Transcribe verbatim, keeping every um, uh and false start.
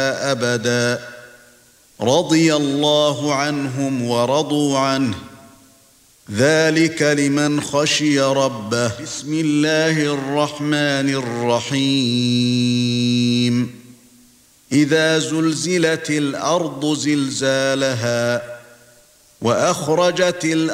أبدا رضي الله عنهم ورضوا عنه ذلك لمن خشي ربه بسم الله الرحمن الرحيم إذا زلزلت الأرض زلزالها وأخرجت الأرض